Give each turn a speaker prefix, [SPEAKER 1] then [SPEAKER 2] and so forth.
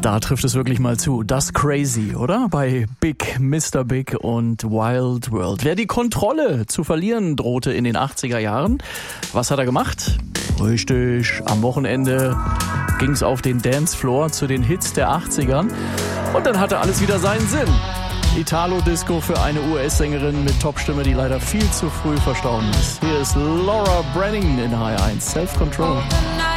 [SPEAKER 1] Da trifft es wirklich mal zu. Das Crazy, oder? Bei Big, Mr. Big und Wild World. Wer die Kontrolle zu verlieren drohte in den 80er Jahren, was hat er gemacht? Richtig, am Wochenende ging es auf den Dancefloor zu den Hits der 80ern und dann hatte alles wieder seinen Sinn. Italo-Disco für eine US-Sängerin mit Topstimme, die leider viel zu früh verstorben ist. Hier ist Laura Branning in HR1, Self-Control.